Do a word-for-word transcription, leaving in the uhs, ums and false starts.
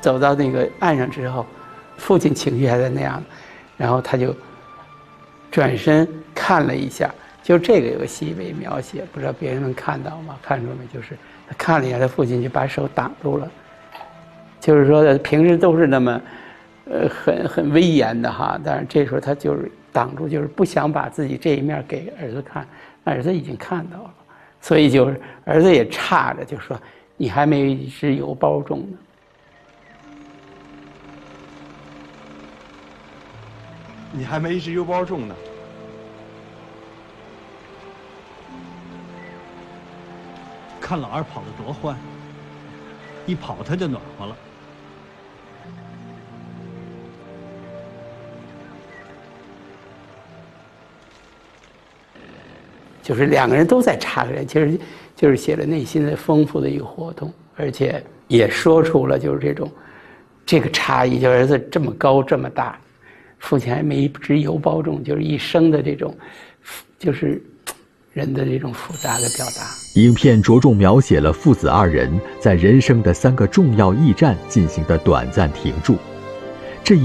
走到那个岸上之后，父亲情绪还在那样，然后他就转身看了一下，就这个有个细微描写，不知道别人能看到吗？看出没？就是他看了一下，他父亲就把手挡住了，就是说平时都是那么，呃，很很威严的哈，但是这时候他就是挡住，就是不想把自己这一面给儿子看，儿子已经看到了，所以就是儿子也诧着就说：“你还没一只油包重呢。” 你还没一只油包重呢。 看老二跑得多欢，一跑他就暖和了。 就是两个人都在诧着，其实就是写了内心的丰富的一个活动，而且也说出了就是这种这个差异，就儿子这么高这么大，父亲还没一只油包重，就是一生的这种，就是人的这种复杂的表达。 影片着重描写了父子二人在人生的三个重要驿站进行的短暂停驻。